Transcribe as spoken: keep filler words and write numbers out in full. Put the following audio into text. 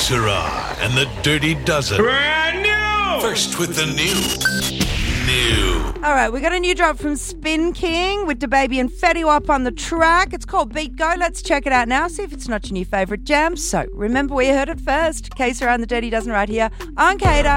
Sarah and the Dirty Dozen. Brand new! First with the new. New. All right, we got a new drop from Spin King with DaBaby and Fetty Wap on the track. It's called Beat Go. Let's check it out now, see if it's not your new favourite jam. So remember where you heard it first. K Sarah and the Dirty Dozen right here on K.